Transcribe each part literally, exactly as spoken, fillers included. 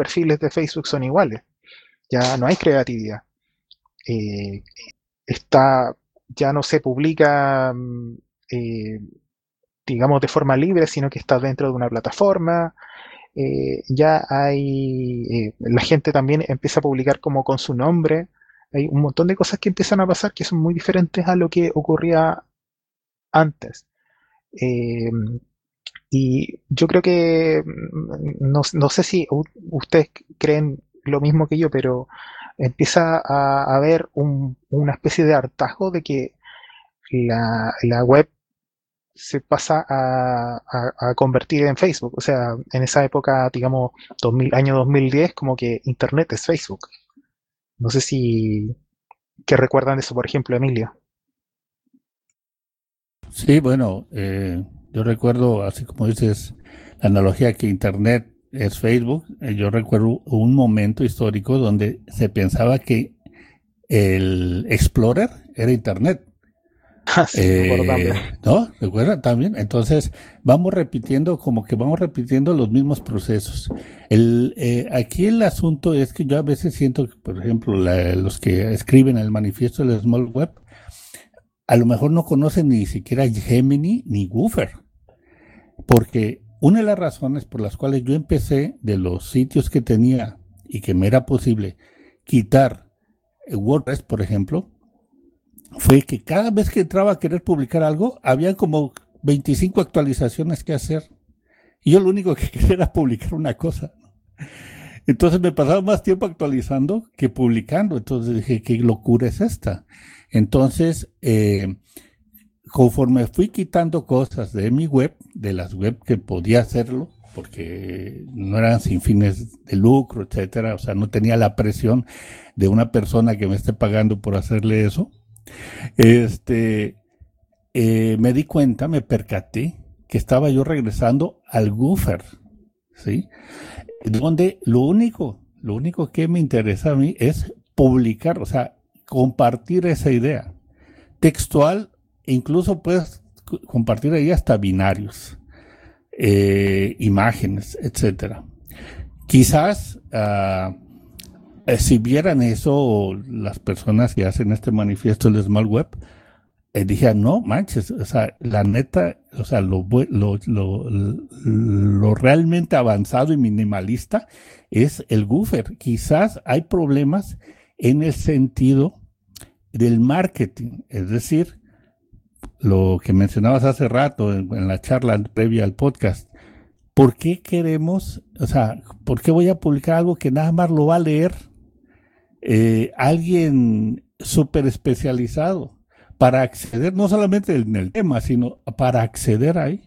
perfiles de Facebook son iguales. Ya no hay creatividad. Eh, está, ya no se publica, mm, eh, digamos, de forma libre, sino que está dentro de una plataforma. Eh, ya hay, eh, la gente también empieza a publicar como con su nombre. Hay un montón de cosas que empiezan a pasar que son muy diferentes a lo que ocurría antes. Eh, y yo creo que, mm, no, no sé si u- ustedes creen lo mismo que yo, pero empieza a, a haber un- una especie de hartazgo de que la, la web se pasa a, a- a convertir en Facebook. O sea, en esa época, digamos, dos mil, año dos mil diez, como que Internet es Facebook. No sé si, ¿qué recuerdan de eso, por ejemplo, Emilio? Sí, bueno, eh, yo recuerdo, así como dices, la analogía que Internet es Facebook. Eh, yo recuerdo un momento histórico donde se pensaba que el Explorer era Internet. Ah, sí, me acuerdo también. Eh, ¿no? ¿Recuerda también? Entonces, vamos repitiendo, como que vamos repitiendo los mismos procesos. El, eh, aquí el asunto es que yo a veces siento que, por ejemplo, la- los que escriben el manifiesto del Small Web, a lo mejor no conocen ni siquiera Gemini ni Woofer, porque una de las razones por las cuales yo empecé de los sitios que tenía y que me era posible quitar eh, WordPress, por ejemplo, fue que cada vez que entraba a querer publicar algo, había como veinticinco actualizaciones que hacer. Y yo lo único que quería era publicar una cosa. Entonces me pasaba más tiempo actualizando que publicando. Entonces dije, ¿qué locura es esta? Entonces, eh, conforme fui quitando cosas de mi web, de las web que podía hacerlo, porque no eran sin fines de lucro, etcétera, o sea, no tenía la presión de una persona que me esté pagando por hacerle eso, este, eh, me di cuenta, me percaté que estaba yo regresando al Goofer, ¿sí? Donde lo único, lo único que me interesa a mí es publicar, o sea, compartir esa idea textual, e incluso puedes compartir ahí hasta binarios, eh, imágenes, etcétera. Quizás uh, eh, si vieran eso las personas que hacen este manifiesto del Small Web, eh, dije, no manches, o sea, la neta, o sea, lo, lo, lo, lo realmente avanzado y minimalista es el Goofer. Quizás hay problemas en el sentido del marketing, es decir, lo que mencionabas hace rato en, en la charla previa al podcast. ¿Por qué queremos, o sea, por qué voy a publicar algo que nada más lo va a leer eh, alguien súper especializado para acceder, no solamente en el tema, sino para acceder ahí?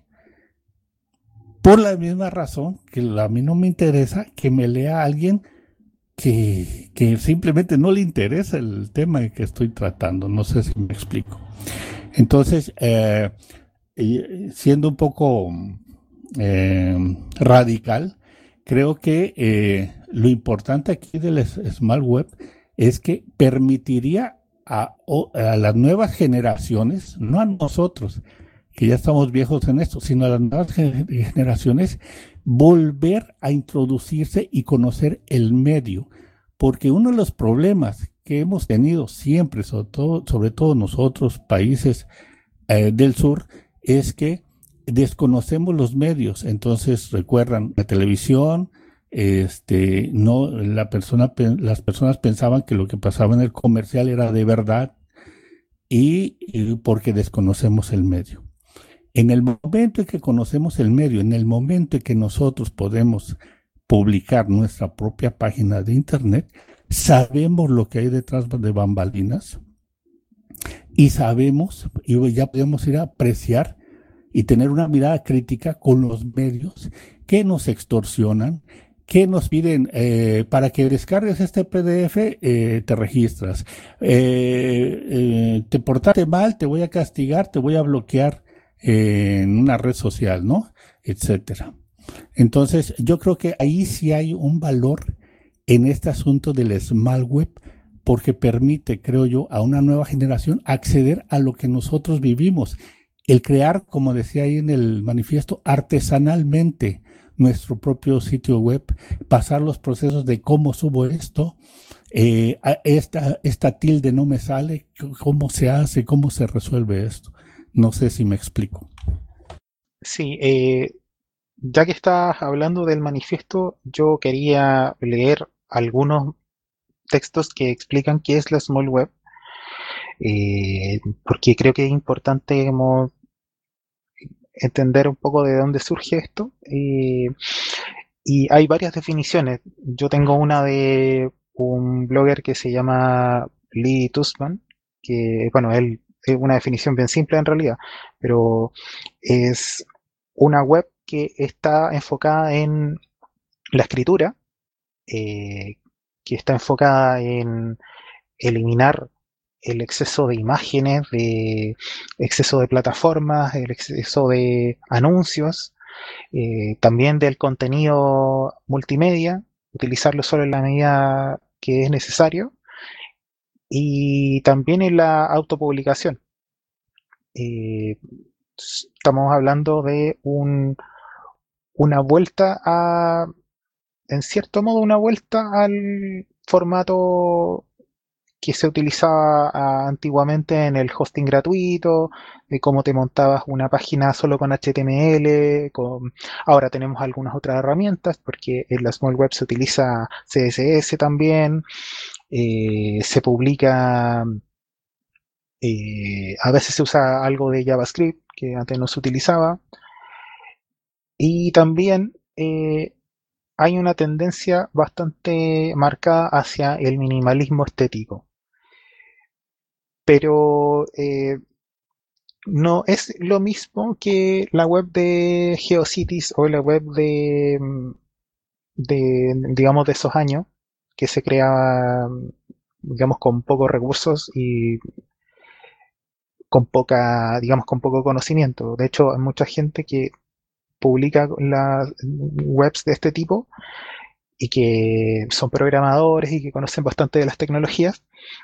Por la misma razón que a mí no me interesa que me lea alguien que, que simplemente no le interesa el tema que estoy tratando. No sé si me explico. Entonces, eh, siendo un poco eh, radical, creo que eh, lo importante aquí del Smart Web es que permitiría a, a, las nuevas generaciones, no a nosotros, que ya estamos viejos en esto, sino a las nuevas generaciones, volver a introducirse y conocer el medio. Porque uno de los problemas que hemos tenido siempre, sobre todo, sobre todo nosotros, países eh, del sur, es que desconocemos los medios. Entonces, recuerdan, la televisión, este, no, la persona, las personas pensaban que lo que pasaba en el comercial era de verdad y, y porque desconocemos el medio. En el momento en que conocemos el medio, en el momento en que nosotros podemos publicar nuestra propia página de internet, sabemos lo que hay detrás de bambalinas y sabemos, y ya podemos ir a apreciar y tener una mirada crítica con los medios que nos extorsionan, que nos piden eh, para que descargues este P D F, eh, te registras. Eh, eh, te portaste mal, te voy a castigar, te voy a bloquear eh, en una red social, ¿no? Etcétera. Entonces, yo creo que ahí sí hay un valor en este asunto del Smart Web, porque permite, creo yo, a una nueva generación acceder a lo que nosotros vivimos. El crear, como decía ahí en el manifiesto, artesanalmente, nuestro propio sitio web, pasar los procesos de cómo subo esto, eh, esta, esta tilde no me sale, cómo se hace, cómo se resuelve esto. No sé si me explico. Sí, eh, ya que estás hablando del manifiesto, yo quería leer algunos textos que explican qué es la Small Web, eh, porque creo que es importante como, entender un poco de dónde surge esto. Eh, y hay varias definiciones. Yo tengo una de un blogger que se llama Lee Tusman, que, bueno, él es una definición bien simple en realidad, pero es una web que está enfocada en la escritura, eh, que está enfocada en eliminar el exceso de imágenes, de exceso de plataformas, el exceso de anuncios, eh, también del contenido multimedia, utilizarlo solo en la medida que es necesario, y también en la autopublicación. Eh, Estamos hablando de un, una vuelta a, en cierto modo, una vuelta al formato que se utilizaba ah, antiguamente en el hosting gratuito, de cómo te montabas una página solo con H T M L. Con... Ahora tenemos algunas otras herramientas, porque en la Small Web se utiliza C S S también, eh, se publica, eh, a veces se usa algo de JavaScript, que antes no se utilizaba, y también eh, hay una tendencia bastante marcada hacia el minimalismo estético. Pero eh, no es lo mismo que la web de GeoCities o la web de, mm, de, digamos, de esos años, que se creaba, mm, digamos, con pocos recursos y con poca, digamos, con poco conocimiento. De hecho, hay mucha gente que publica las webs de este tipo y que son programadores y que conocen bastante de las tecnologías.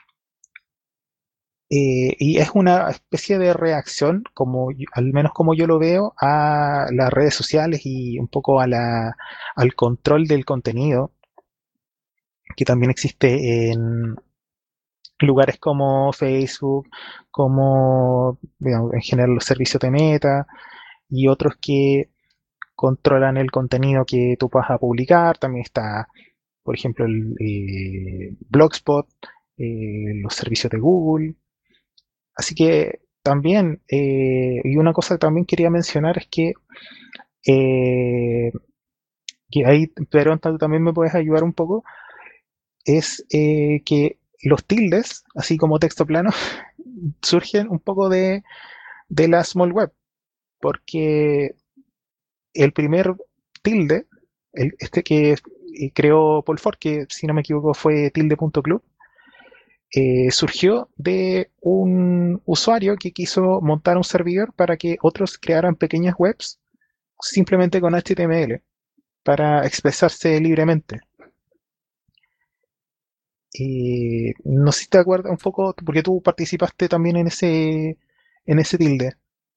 Eh, y es una especie de reacción, como yo- al menos como yo lo veo, a las redes sociales y un poco a la, al control del contenido que también existe en lugares como Facebook, como digamos, en general los servicios de Meta y otros que controlan el contenido que tú vas a publicar. También está, por ejemplo, el eh, Blogspot, eh, los servicios de Google. Así que también, eh, y una cosa que también quería mencionar es que, eh, que ahí, pero tú también me puedes ayudar un poco, es eh, que los tildes, así como texto plano, surgen un poco de, de la small web, porque el primer tilde, el, este que eh, creó Paul Ford, que si no me equivoco fue tilde.club, eh, surgió de un usuario que quiso montar un servidor para que otros crearan pequeñas webs simplemente con H T M L para expresarse libremente. Y no sé si te acuerdas un poco, porque tú participaste también en ese, en ese tilde.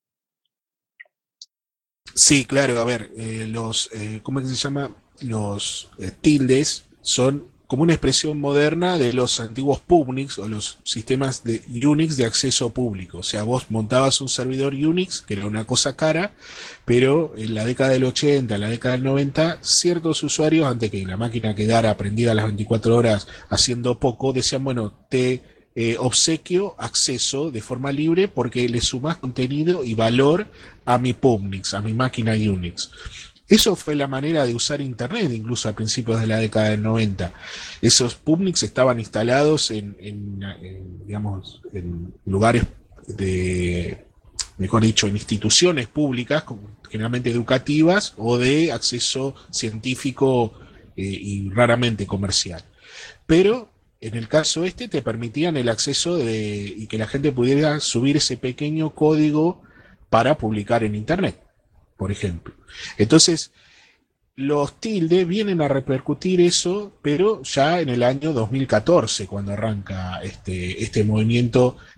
Sí, claro, a ver, eh, los, eh, ¿cómo es que se llama? Los eh, tildes son como una expresión moderna de los antiguos Publix o los sistemas de Unix de acceso público. O sea, vos montabas un servidor Unix, que era una cosa cara, pero en la década del ochenta, en la década del noventa, ciertos usuarios, antes que la máquina quedara prendida las veinticuatro horas haciendo poco, decían, bueno, te eh, obsequio acceso de forma libre porque le sumas contenido y valor a mi Publix, a mi máquina Unix. Eso fue la manera de usar Internet, incluso a principios de la década del noventa. Esos Publix estaban instalados en, en, en, digamos, en lugares de, mejor dicho, en instituciones públicas, generalmente educativas o de acceso científico eh, y raramente comercial. Pero en el caso este te permitían el acceso de, y que la gente pudiera subir ese pequeño código para publicar en Internet, por ejemplo. Entonces, los tilde vienen a repercutir eso, pero ya en el año dos mil catorce, cuando arranca este, este movimiento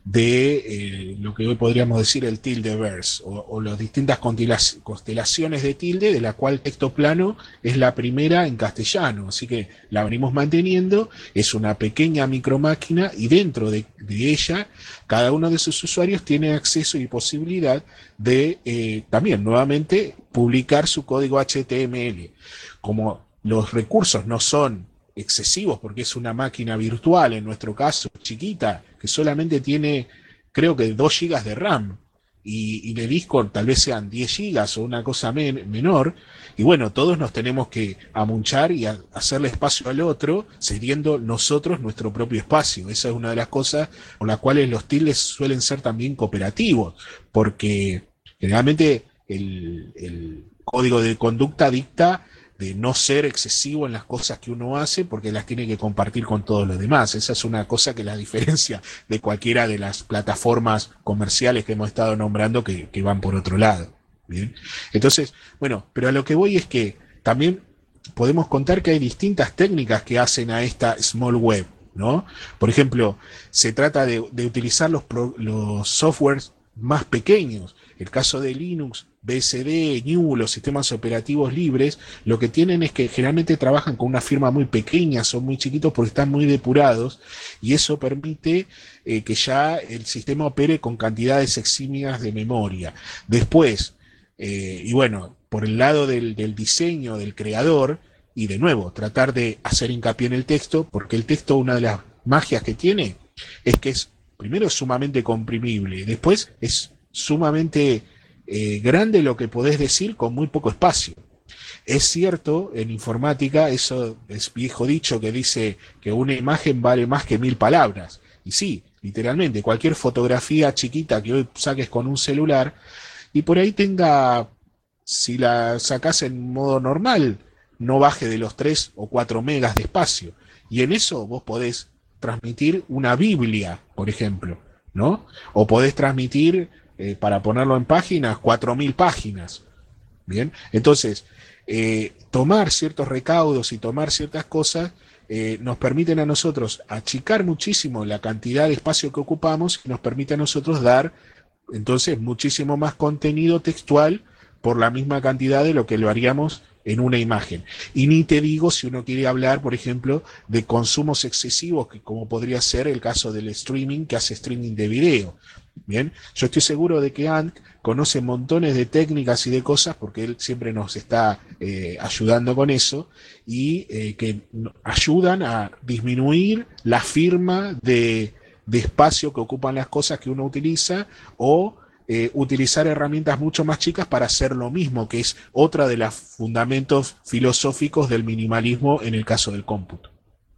de eh, lo que hoy podríamos decir el tildeverse, o, o las distintas constelaciones de tilde, de la cual texto plano es la primera en castellano, así que la venimos manteniendo, es una pequeña micromáquina y dentro de, de ella cada uno de sus usuarios tiene acceso y posibilidad de eh, también nuevamente publicar su código H T M L. Como los recursos no son excesivos porque es una máquina virtual, en nuestro caso chiquita, que solamente tiene creo que dos gigas de RAM y, y de disco tal vez sean diez gigas o una cosa men menor, y bueno, todos nos tenemos que amunchar y a hacerle espacio al otro, cediendo nosotros nuestro propio espacio. Esa es una de las cosas por las cuales los tildes suelen ser también cooperativos, porque generalmente el, el código de conducta dicta de no ser excesivo en las cosas que uno hace porque las tiene que compartir con todos los demás. Esa es una cosa que la diferencia de cualquiera de las plataformas comerciales que hemos estado nombrando que, que van por otro lado. ¿Bien? Entonces, bueno, pero a lo que voy es que también podemos contar que hay distintas técnicas que hacen a esta small web, ¿no? Por ejemplo, se trata de, de utilizar los, pro, los softwares más pequeños. El caso de Linux, B S D, G N U, los sistemas operativos libres, lo que tienen es que generalmente trabajan con una firma muy pequeña, son muy chiquitos porque están muy depurados, y eso permite eh, que ya el sistema opere con cantidades eximias de memoria. Después, eh, y bueno, por el lado del, del diseño, del creador, y de nuevo, tratar de hacer hincapié en el texto, porque el texto, una de las magias que tiene, es que es, primero, es sumamente comprimible, después es sumamente eh, grande lo que podés decir con muy poco espacio. Es cierto, en informática, eso es viejo dicho que dice que una imagen vale más que mil palabras. Y sí, literalmente, cualquier fotografía chiquita que hoy saques con un celular, y por ahí tenga, si la sacás en modo normal, no baje de los tres o cuatro megas de espacio. Y en eso vos podés transmitir una Biblia, por ejemplo, ¿no? O podés transmitir, eh, para ponerlo en páginas, cuatro mil páginas. Bien, entonces, eh, tomar ciertos recaudos y tomar ciertas cosas eh, nos permiten a nosotros achicar muchísimo la cantidad de espacio que ocupamos y nos permite a nosotros dar entonces muchísimo más contenido textual por la misma cantidad de lo que lo haríamos en una imagen. Y ni te digo si uno quiere hablar, por ejemplo, de consumos excesivos, que como podría ser el caso del streaming, que hace streaming de video. Bien, yo estoy seguro de que Ant conoce montones de técnicas y de cosas, porque él siempre nos está eh, ayudando con eso, y eh, que ayudan a disminuir la firma de, de espacio que ocupan las cosas que uno utiliza, o eh, utilizar herramientas mucho más chicas para hacer lo mismo, que es otra de los fundamentos filosóficos del minimalismo en el caso del cómputo.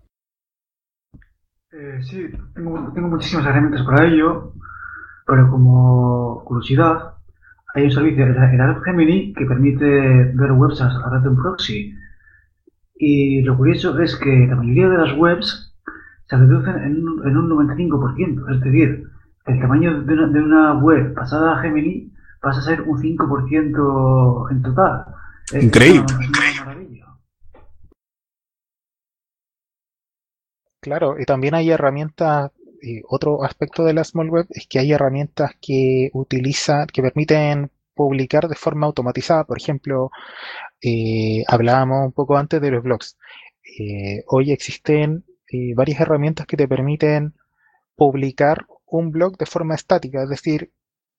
Eh, sí, tengo, tengo muchísimas herramientas para ello, pero como curiosidad, hay un servicio, el Adobe Gemini, que permite ver webs a través de un proxy. Y lo curioso es que la mayoría de las webs se reducen en un, en un noventa y cinco por ciento. Es decir, el tamaño de una, de una web pasada a Gemini pasa a ser un cinco por ciento en total. Increíble. Es una, es una maravilla. Claro, y también hay herramientas, y otro aspecto de la Small Web es que hay herramientas que utilizan, que permiten publicar de forma automatizada. Por ejemplo, eh, hablábamos un poco antes de los blogs. Eh, hoy existen eh, varias herramientas que te permiten publicar un blog de forma estática, es decir,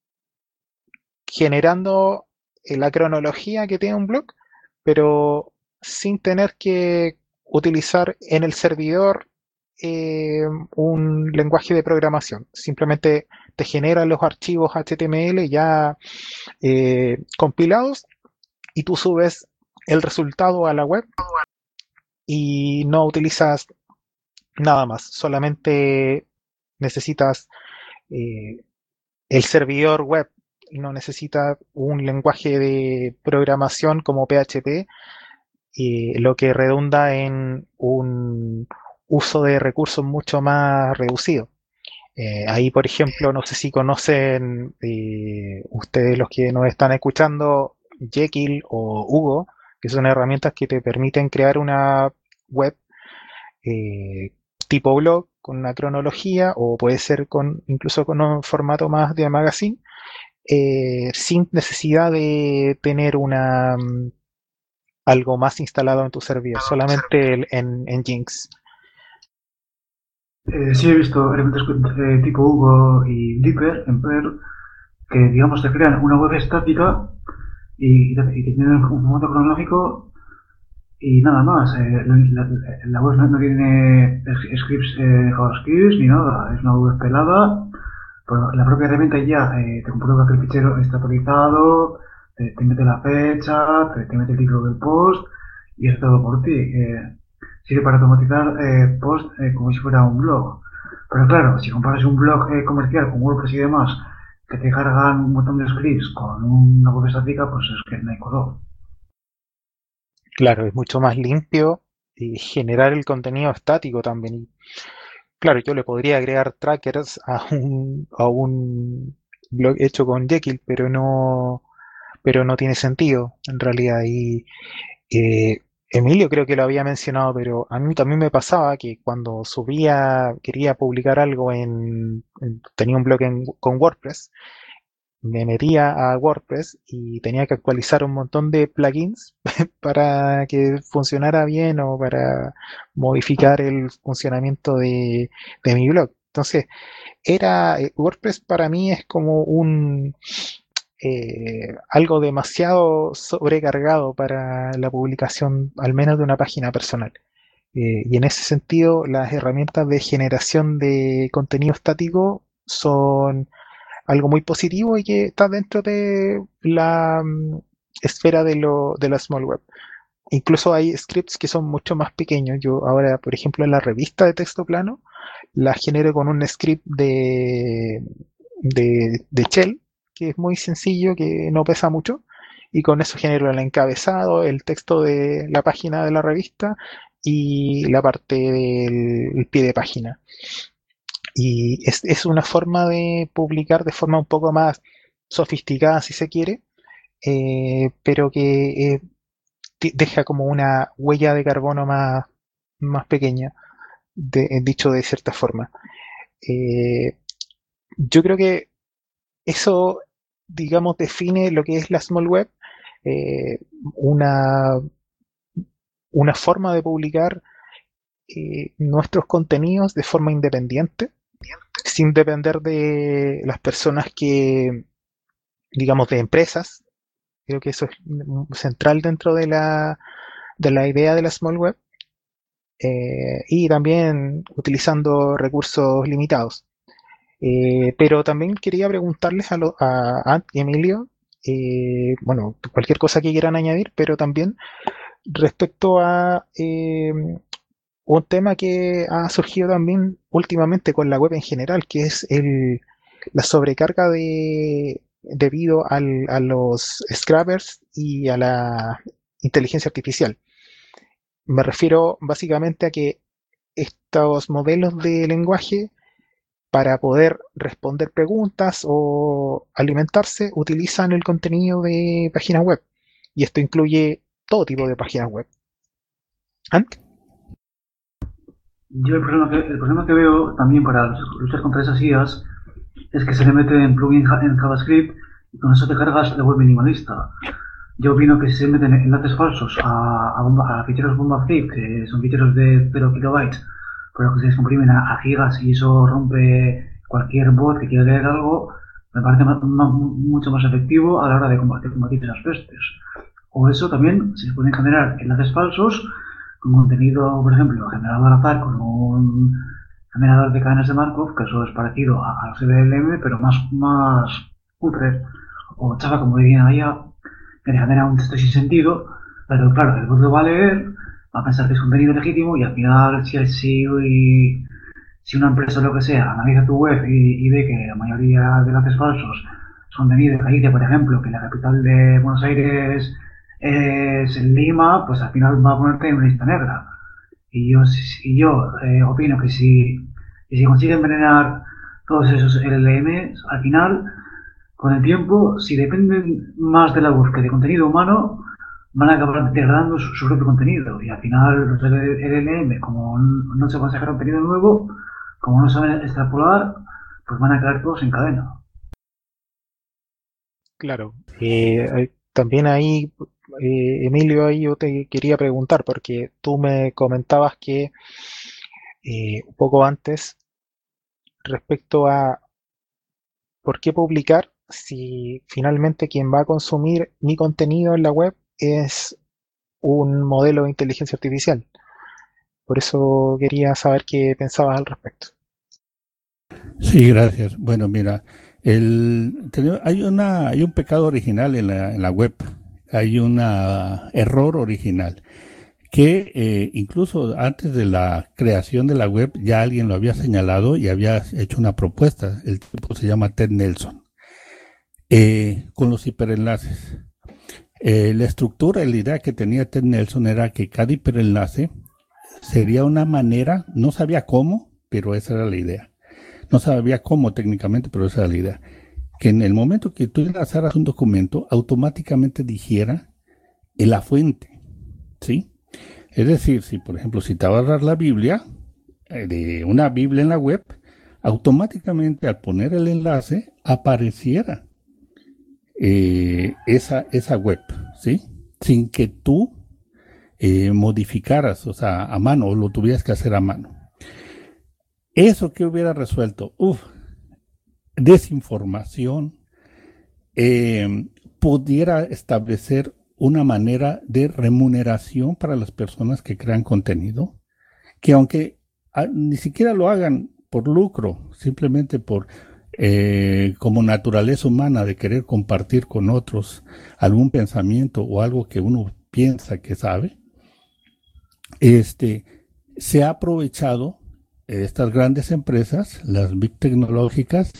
generando eh, la cronología que tiene un blog, pero sin tener que utilizar en el servidor eh, un lenguaje de programación. Simplemente te genera los archivos H T M L ya eh, compilados y tú subes el resultado a la web y no utilizas nada más. Solamente necesitas eh, el servidor web y no necesitas un lenguaje de programación como P H P, eh, lo que redunda en un uso de recursos mucho más reducido. Eh, ahí, por ejemplo, no sé si conocen eh, ustedes los que nos están escuchando, Jekyll o Hugo, que son herramientas que te permiten crear una web eh, tipo blog, con una cronología, o puede ser con incluso con un formato más de magazine, eh, sin necesidad de tener una mm, algo más instalado en tu servidor, solamente el- en, en Jinx. Eh, sí he visto elementos eh, tipo Hugo y Dipper en Perl que, digamos, te crean una web estática y, y te y te tienen un formato cronológico y nada más. Eh, la, la- la web no, no tiene es- scripts, eh, JavaScript ni nada, es una web pelada, pero la propia herramienta ya eh, te comprueba que el fichero está actualizado, te, te mete la fecha, te, te mete el título del post y es todo por ti. Eh, sirve para automatizar eh, post eh, como si fuera un blog. Pero claro, si comparas un blog eh, comercial con WordPress y demás, que te cargan un montón de scripts con una web estática, pues es que no hay color. Claro, es mucho más limpio y generar el contenido estático también. Y claro, yo le podría agregar trackers a un, a un blog hecho con Jekyll, pero no, pero no tiene sentido en realidad. Y eh, Emilio creo que lo había mencionado, pero a mí también me pasaba que cuando subía, quería publicar algo en, en- tenía un blog en- con WordPress, me metía a WordPress y tenía que actualizar un montón de plugins para que funcionara bien o para modificar el funcionamiento de, de mi blog. Entonces, era eh, WordPress para mí es como un eh, algo demasiado sobrecargado para la publicación, al menos de una página personal. Eh, y en ese sentido, las herramientas de generación de contenido estático son algo muy positivo y que está dentro de la mm, esfera de, lo, de la small web. Incluso hay scripts que son mucho más pequeños. Yo ahora, por ejemplo, en la revista de texto plano, la genero con un script de, de, de Shell, que es muy sencillo, que no pesa mucho, y con eso genero el encabezado, el texto de la página de la revista y la parte del el pie de página. Y es, es una forma de publicar de forma un poco más sofisticada, si se quiere, eh, pero que eh, ti- deja como una huella de carbono más, más pequeña, de- eh, dicho de cierta forma. Eh, yo creo que eso, digamos, define lo que es la small web, eh, una, una forma de publicar eh, nuestros contenidos de forma independiente, sin depender de las personas que, digamos, de empresas. Creo que eso es mm, central dentro de la, de la idea de la small web. Eh, y también utilizando recursos limitados. Eh, pero también quería preguntarles a, lo, a Ant y Emilio, eh, bueno, cualquier cosa que quieran añadir, pero también respecto a eh, un tema que ha surgido también últimamente con la web en general, que es el, la sobrecarga de, debido al, a los scrappers y a la inteligencia artificial. Me refiero básicamente a que estos modelos de lenguaje para poder responder preguntas o alimentarse utilizan el contenido de páginas web. Y esto incluye todo tipo de páginas web. ¿Ant? Yo el problema, que, el problema que veo también para luchar contra esas I As es que se le mete en plugin en JavaScript y con eso te cargas la web minimalista. Yo opino que si se meten enlaces falsos a, a, bomba, a ficheros bombazip, que son ficheros de cero kilobytes, pero que se descomprimen a, a gigas y eso rompe cualquier bot que quiera leer algo, me parece ma, ma, mucho más efectivo a la hora de combatir, combatir esas pestes. O eso también se pueden generar enlaces falsos con contenido, por ejemplo, generado al azar con un generador de cadenas de Markov, que eso es parecido a, a los E V L M, pero más, más cutre, o chafa, como dirían allá, que le genera un texto sin sentido, pero claro, el bot lo va a leer, va a pensar que es contenido legítimo y al final, si, si, si una empresa o lo que sea analiza tu web y, y ve que la mayoría de enlaces falsos son de Galicia, por ejemplo, que la capital de Buenos Aires es Lima, pues al final va a ponerte en una lista negra. Y yo, y yo eh, opino que si, que si consiguen envenenar todos esos L L Ms, al final, con el tiempo, si dependen más de la web que de contenido humano, van a acabar degradando su, su propio contenido. Y al final los L L M, como no se puede sacar contenido nuevo, como no saben extrapolar, pues van a caer todos en cadena. Claro. Eh, también ahí, eh, Emilio, ahí yo te quería preguntar, porque tú me comentabas que eh, un poco antes, respecto a por qué publicar si finalmente quien va a consumir mi contenido en la web es un modelo de inteligencia artificial. Por eso quería saber qué pensabas al respecto. Sí, gracias. Bueno, mira, el, hay, una, hay un pecado original en la, en la web, hay un error original, que eh, incluso antes de la creación de la web ya alguien lo había señalado y había hecho una propuesta. El tipo se llama Ted Nelson, eh, con los hiperenlaces. Eh, la estructura y la idea que tenía Ted Nelson era que cada hiperenlace sería una manera, no sabía cómo, pero esa era la idea. No sabía cómo técnicamente, pero esa era la idea. Que en el momento que tú enlazaras un documento, automáticamente dijera en la fuente, ¿sí? Es decir, si por ejemplo, si te va a dar la Biblia, eh, de una Biblia en la web, automáticamente al poner el enlace, apareciera eh, esa, esa web, ¿sí? Sin que tú eh, modificaras, o sea, a mano, o lo tuvieras que hacer a mano. ¿Eso qué hubiera resuelto? Uf, desinformación, eh, pudiera establecer una manera de remuneración para las personas que crean contenido, que aunque a, ni siquiera lo hagan por lucro, simplemente por eh, como naturaleza humana de querer compartir con otros algún pensamiento o algo que uno piensa que sabe, este, se ha aprovechado estas grandes empresas, las big tecnológicas,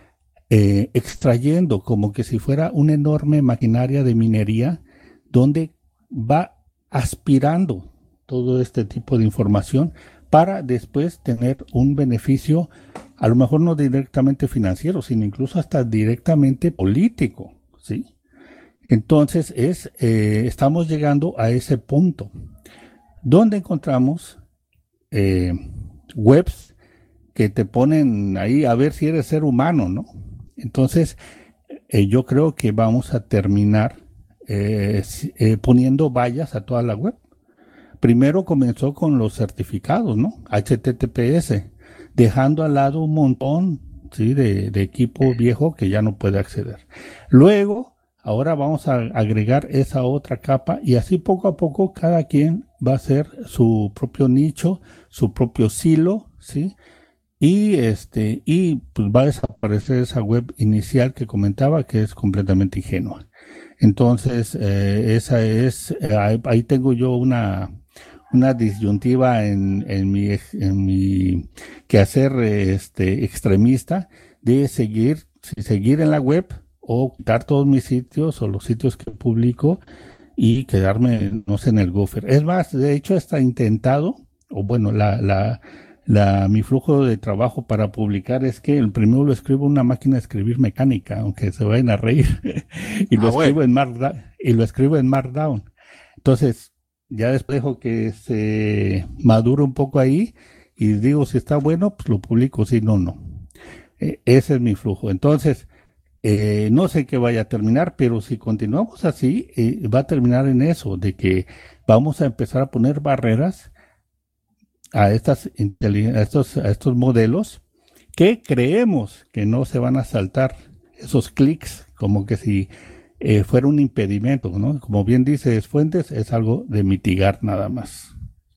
eh, extrayendo como que si fuera una enorme maquinaria de minería donde va aspirando todo este tipo de información para después tener un beneficio, a lo mejor no directamente financiero, sino incluso hasta directamente político, ¿sí? Entonces es, eh, estamos llegando a ese punto donde encontramos eh, webs que te ponen ahí a ver si eres ser humano, ¿no? Entonces, eh, yo creo que vamos a terminar eh, eh, poniendo vallas a toda la web. Primero comenzó con los certificados, ¿no? H T T P S, dejando al lado un montón, ¿sí? de, de equipo viejo que ya no puede acceder. Luego, ahora vamos a agregar esa otra capa y así poco a poco cada quien va a hacer su propio nicho, su propio silo, ¿sí? Y este, y pues va a desaparecer esa web inicial que comentaba que es completamente ingenua. Entonces, eh, esa es, eh, ahí, ahí tengo yo una, una disyuntiva en, en mi, en mi quehacer este, extremista de seguir, seguir en la web o quitar todos mis sitios o los sitios que publico y quedarme, no sé, en el gopher. Es más, de hecho, está intentado, o bueno, la, la, la, mi flujo de trabajo para publicar es que el primero lo escribo en una máquina de escribir mecánica, aunque se vayan a reír, y lo ah, escribo bueno. en Markdown, y lo escribo en Markdown. Entonces, ya después dejo que se madure un poco ahí, y digo, si está bueno, pues lo publico, si no, no. Eh, ese es mi flujo. Entonces, Eh, no sé qué vaya a terminar, pero si continuamos así, eh, va a terminar en eso, de que vamos a empezar a poner barreras a, estas a, estos, a estos modelos que creemos que no se van a saltar esos clics, como que si eh, fuera un impedimento, ¿no? Como bien dice Fuentes, es algo de mitigar nada más.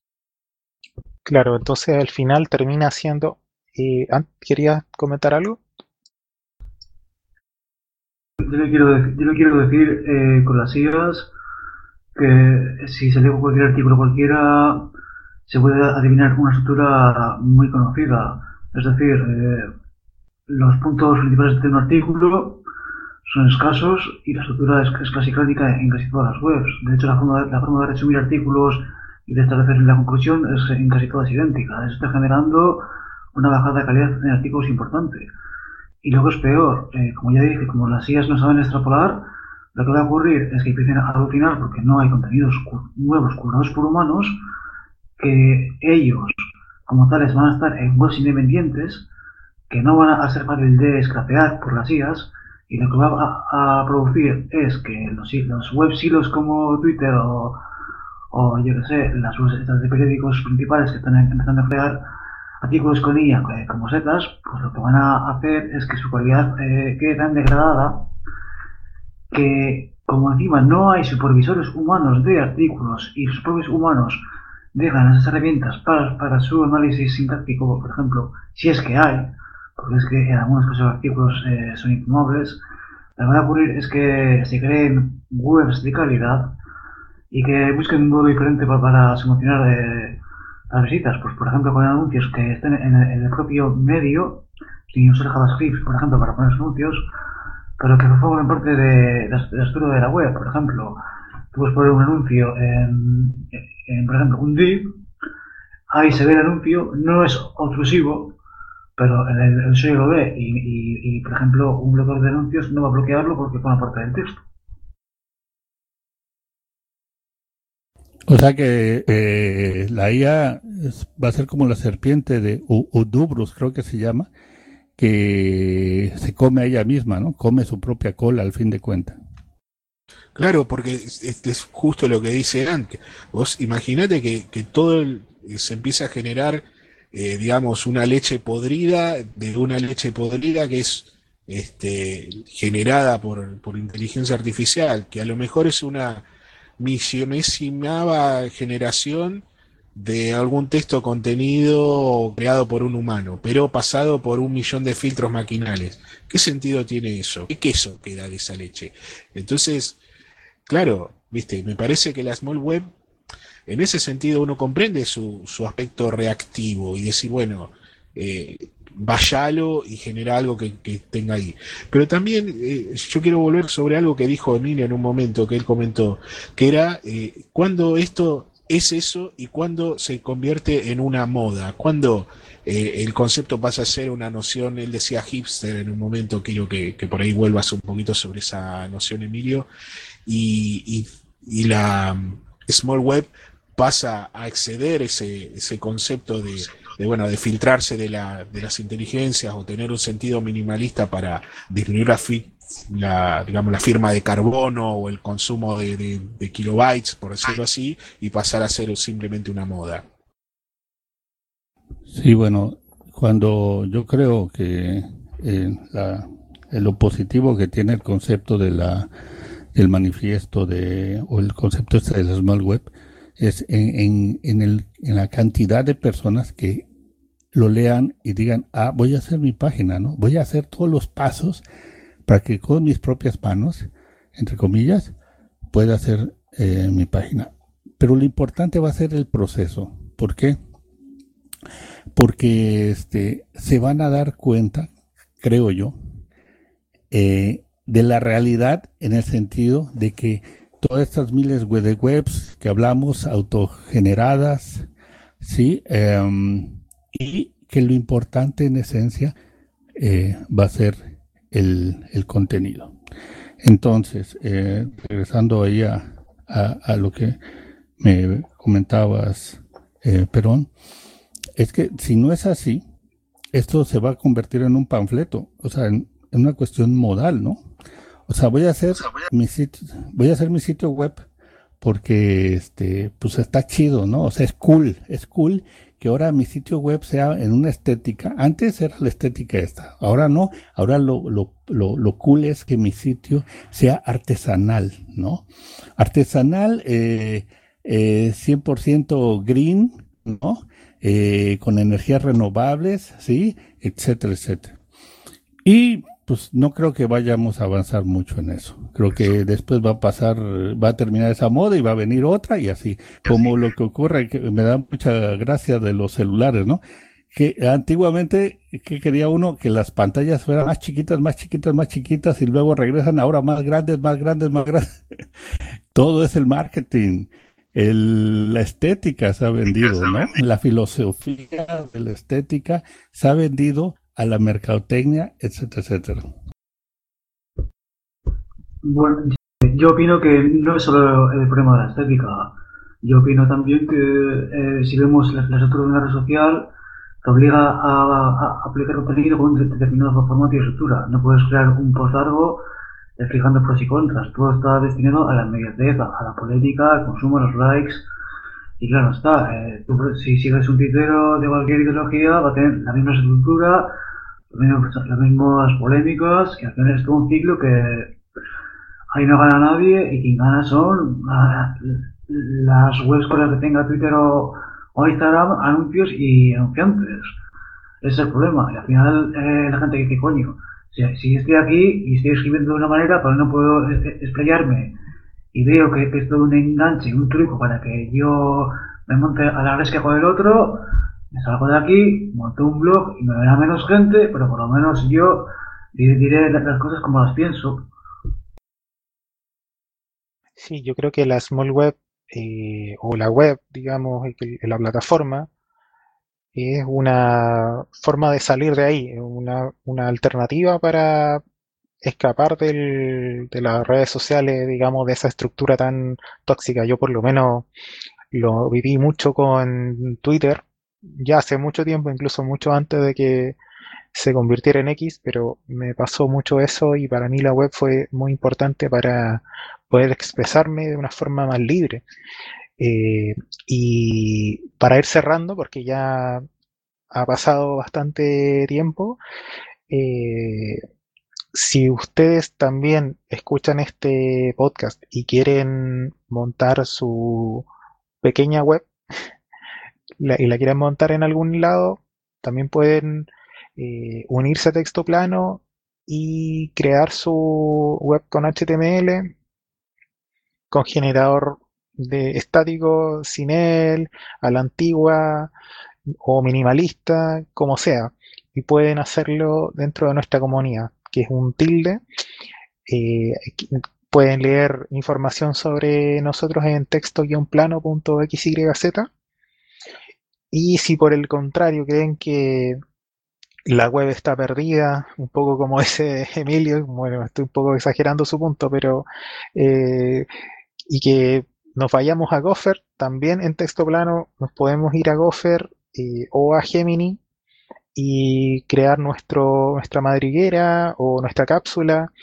Claro, entonces al final termina siendo... Eh, ¿Querías comentar algo? Yo le quiero, yo le quiero decir eh, con las I As que si se lee cualquier artículo cualquiera se puede adivinar una estructura muy conocida. Es decir, eh, los puntos principales de un artículo son escasos y la estructura es, es casi clásica en casi todas las webs. De hecho, la forma, de, la forma de resumir artículos y de establecer la conclusión es en casi todas idéntica. Eso está generando una bajada de calidad en artículos importante. Y luego es peor, eh, como ya dije, como las I As no saben extrapolar, lo que va a ocurrir es que empiecen a alucinar porque no hay contenidos nuevos curados por humanos, que ellos, como tales, van a estar en webs independientes, que no van a ser fácil de scrapear por las I As, y lo que va a, a producir es que los, los web silos como Twitter o, o yo que sé, las webs de periódicos principales que están empezando a crear artículos con I A eh, como setas, pues lo que van a hacer es que su calidad eh, quede tan degradada que, como encima no hay supervisores humanos de artículos y sus propios humanos dejan esas herramientas para, para su análisis sintáctico, por ejemplo, si es que hay, porque es que en algunos casos los artículos eh, son infumables, lo que va a ocurrir es que se creen webs de calidad y que busquen un modo diferente para, para solucionar eh, las visitas, pues por ejemplo con anuncios que estén en el, en el propio medio, sin usar JavaScript, por ejemplo, para poner anuncios, pero que formen parte de la, de la estructura de la web. Por ejemplo, tú puedes poner un anuncio en, en por ejemplo, un div, ahí se ve el anuncio, no es obtrusivo, pero el, el, el usuario lo ve y, y, y, por ejemplo, un bloqueador de anuncios no va a bloquearlo porque forma parte del texto. O sea que eh, la I A es, va a ser como la serpiente de Udubrus, creo que se llama, que se come a ella misma, ¿no? Come su propia cola al fin de cuentas. Claro, porque es, es justo lo que dice antes. Vos imaginate que, que todo el, se empieza a generar, eh, digamos, una leche podrida, de una leche podrida que es este, generada por, por inteligencia artificial, que a lo mejor es una millonésima generación de algún texto contenido creado por un humano, pero pasado por un millón de filtros maquinales. ¿Qué sentido tiene eso? ¿Qué queso queda de esa leche? Entonces, claro, viste, me parece que la small web, en ese sentido uno comprende su, su aspecto reactivo y decir, bueno, eh, vayalo y genera algo que, que tenga ahí. Pero también eh, yo quiero volver sobre algo que dijo Emilio en un momento, que él comentó, que era eh, cuando esto es eso y cuando se convierte en una moda, cuando eh, el concepto pasa a ser una noción, él decía hipster en un momento, quiero que, que por ahí vuelvas un poquito sobre esa noción, Emilio, y, y, y la um, small web pasa a exceder ese, ese concepto de, de, bueno, de filtrarse de, la, de las inteligencias o tener un sentido minimalista para disminuir la, fi, la, digamos, la firma de carbono o el consumo de, de, de kilobytes, por decirlo así, y pasar a ser simplemente una moda. Sí, bueno, cuando yo creo que eh, la, lo positivo que tiene el concepto de la el manifiesto de o el concepto este de la small web es en, en, en, el, en la cantidad de personas que lo lean y digan, ah, voy a hacer mi página, ¿no? Voy a hacer todos los pasos para que con mis propias manos, entre comillas, pueda hacer eh, mi página. Pero lo importante va a ser el proceso. ¿Por qué? Porque este, se van a dar cuenta, creo yo, eh, de la realidad en el sentido de que todas estas miles de webs que hablamos, autogeneradas, ¿sí? Um, y que lo importante en esencia eh, va a ser el, el contenido. Entonces, eh, regresando ahí a, a, a lo que me comentabas, eh, Perón, es que si no es así, esto se va a convertir en un panfleto, o sea, en, en una cuestión modal, ¿no? O sea, voy a hacer mi sitio, voy a hacer mi sitio web porque este, pues está chido, ¿no? O sea, es cool, es cool que ahora mi sitio web sea en una estética. Antes era la estética esta, ahora no, ahora lo, lo, lo, lo cool es que mi sitio sea artesanal, ¿no? Artesanal, eh, eh, cien por ciento green, ¿no? Eh, con energías renovables, ¿sí? Etcétera, etcétera. Y pues no creo que vayamos a avanzar mucho en eso. Creo que después va a pasar, va a terminar esa moda y va a venir otra y así. Como lo que ocurre, que me da mucha gracia de los celulares, ¿no? Que antiguamente, ¿qué quería uno? Que las pantallas fueran más chiquitas, más chiquitas, más chiquitas y luego regresan ahora más grandes, más grandes, más grandes. Todo es el marketing. El, la estética se ha vendido, ¿no? La filosofía de la estética se ha vendido a la mercadotecnia, etcétera, etcétera. Bueno, yo opino que no es solo el problema de la estética. Yo opino también que eh, si vemos la, la estructura de una red social, te obliga a, a- a aplicar contenido con un de- determinado formato y estructura. No puedes crear un post largo eh, fijando pros y contras. Todo está destinado a la inmediatez, a a la polémica, al consumo, a los likes. Y claro está, eh, tú, si sigues un titero de cualquier ideología, va a tener la misma estructura, las mismas, las mismas polémicas, y al final es todo un ciclo que ahí no gana nadie y quien gana son ah, las webs con las que tenga Twitter o, o Instagram, anuncios y anunciantes. Ese es el problema. Y al final eh, la gente dice, coño, si, si estoy aquí y estoy escribiendo de una manera, pero no puedo eh, explayarme y veo que, que es todo un enganche, un truco para que yo me monte a la gresca con el otro, me salgo de aquí, monto un blog y me verá menos gente, pero por lo menos yo diré, diré las cosas como las pienso. Sí, yo creo que la small web eh, o la web, digamos, y que la plataforma es una forma de salir de ahí, una, una alternativa para escapar del- de las redes sociales, digamos, de esa estructura tan tóxica. Yo por lo menos lo viví mucho con Twitter, ya hace mucho tiempo, incluso mucho antes de que se convirtiera en X, pero me pasó mucho eso y para mí la web fue muy importante para poder expresarme de una forma más libre. Eh, y para ir cerrando, porque ya ha pasado bastante tiempo, eh, si ustedes también escuchan este podcast y quieren montar su pequeña web la- y la quieren montar en algún lado, también pueden eh, unirse a Texto Plano y crear su web con H T M L, con generador de estático, sin él, a la antigua o minimalista, como sea. Y pueden hacerlo dentro de nuestra comunidad, que es un tilde. Eh, Pueden leer información sobre nosotros en texto-plano.xyz. Y si por el contrario creen que la web está perdida, un poco como ese Emilio, bueno, estoy un poco exagerando su punto, pero eh, y que nos vayamos a Gopher, también en texto plano nos podemos ir a Gopher eh, o a Gemini y crear nuestro, nuestra madriguera o nuestra cápsula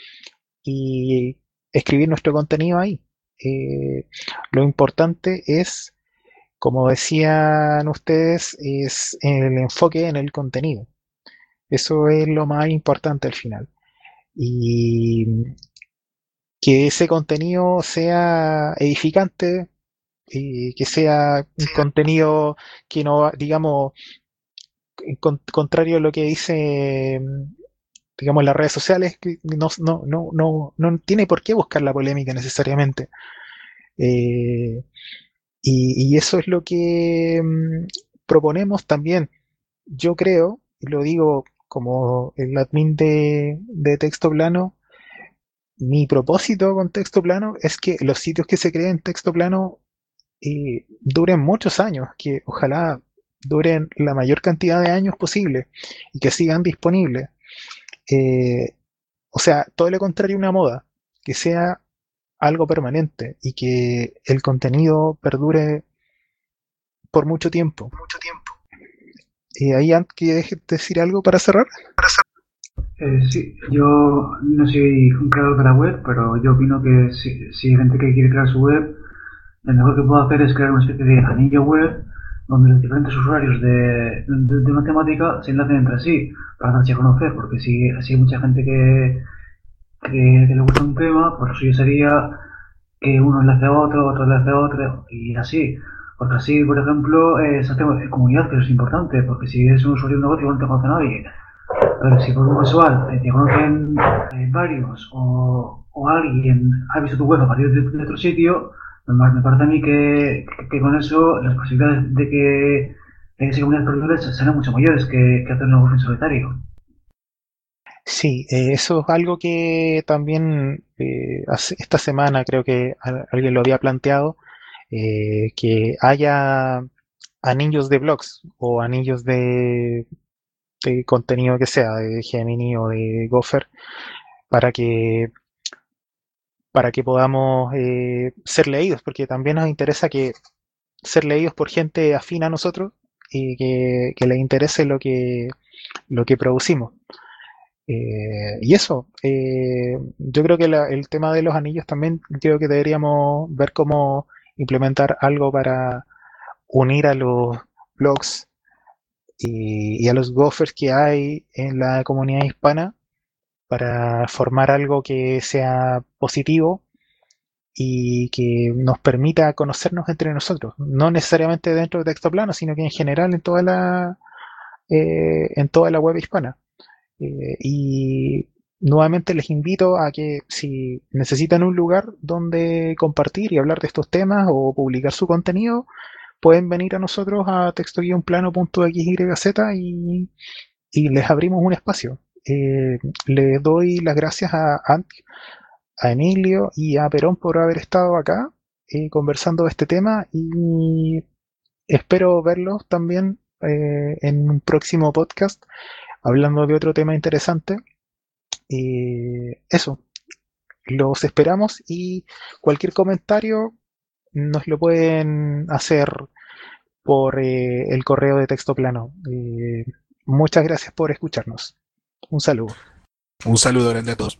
y escribir nuestro contenido ahí. Eh, lo importante es, como decían ustedes, es el enfoque en el contenido. Eso es lo más importante al final. Y que ese contenido sea edificante, y que sea un contenido que no, digamos, con- contrario a lo que dice, digamos, las redes sociales, que no, no, no, no, no tiene por qué buscar la polémica necesariamente. Eh, y, y eso es lo que mm, proponemos también. Yo creo, y lo digo como el admin de, de texto plano, mi propósito con texto plano es que los sitios que se creen en texto plano eh, duren muchos años, que ojalá duren la mayor cantidad de años posible y que sigan disponibles. Eh, o sea, todo lo contrario a una moda, que sea algo permanente y que el contenido perdure por mucho tiempo. Eh, ahí, Ant, ¿quieres decir algo para cerrar? Eh, sí, yo no soy un creador de la web, pero yo opino que si, si hay gente que quiere crear su web, lo mejor que puedo hacer es crear una especie de anillo web donde los diferentes usuarios de, de, de una temática se enlacen entre sí para darse a conocer, porque si, si hay mucha gente que, que, que le gusta un tema, pues lo suyo sería que uno enlace a otro, otro enlace a otro y así. Porque así, por ejemplo, eh, se hace comunidad, que eso es importante, porque si eres un usuario de un negocio no te conoce nadie. Pero si por un casual eh, te conocen eh, varios o, o alguien ha visto tu web a partir de, de otro sitio, me, me parece a mí que, que, que con eso las posibilidades de que esa comunidad perdure serán mucho mayores que, que hacer un negocio en solitario. Sí, eh, eso es algo que también eh, hace- esta semana creo que a- alguien lo había planteado, eh, que haya anillos de blogs o anillos de, de contenido que sea, de Gemini o de Gopher, para que para que podamos eh, ser leídos, porque también nos interesa que ser leídos por gente afín a nosotros y que, que les interese lo que, lo que producimos. Eh, y eso, eh, yo creo que la- el tema de los anillos también creo que deberíamos ver cómo implementar algo para unir a los blogs y, y a los gophers que hay en la comunidad hispana para formar algo que sea positivo y que nos permita conocernos entre nosotros, no necesariamente dentro de texto plano, sino que en general en toda la, eh, en toda la web hispana. Eh, y nuevamente les invito a que si necesitan un lugar donde compartir y hablar de estos temas o publicar su contenido, pueden venir a nosotros a texto-plano.xyz y, y les abrimos un espacio. Eh, les doy las gracias a, a Emilio y a Perón por haber estado acá eh, conversando de este tema y espero verlos también eh, en un próximo podcast hablando de otro tema interesante. Y eso, los esperamos y cualquier comentario nos lo pueden hacer por eh, el correo de texto plano. Eh, muchas gracias por escucharnos. Un saludo. Un saludo grande a todos.